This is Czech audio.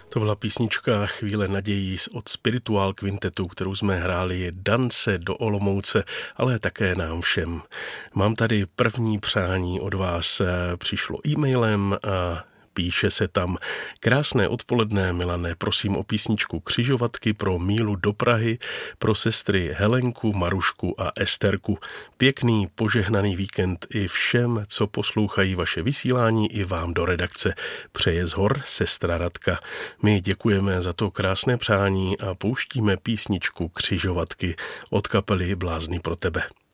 To byla písnička Chvíle nadějí od Spirituál Quintetu, kterou jsme hráli Dance do Olomouce, ale také nám všem. Mám tady první přání od vás, přišlo e-mailem a píše se tam: Krásné odpoledne, Milane, prosím o písničku Křižovatky pro Mílu do Prahy, pro sestry Helenku, Marušku a Esterku. Pěkný, požehnaný víkend i všem, co poslouchají vaše vysílání, i vám do redakce. Přeje z hor sestra Radka. My děkujeme za to krásné přání a pouštíme písničku Křižovatky od kapely Blázni pro tebe.